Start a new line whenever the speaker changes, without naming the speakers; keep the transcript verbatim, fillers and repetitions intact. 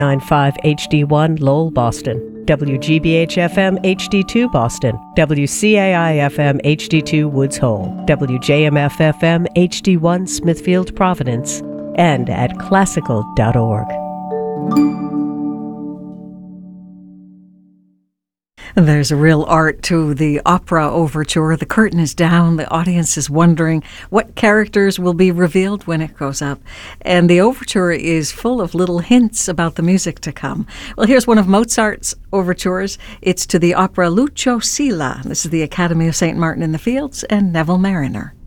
ninety-five H D one Lowell, Boston, W G B H F M H D two Boston, W C A I F M H D two Woods Hole, W J M F F M H D one Smithfield, Providence, and at classical dot org.
There's a real art to the opera overture. The curtain is down. The audience is wondering what characters will be revealed when it goes up. And the overture is full of little hints about the music to come. Well, here's one of Mozart's overtures. It's to the opera Lucio Silla. This is the Academy of Saint Martin in the Fields and Neville Marriner.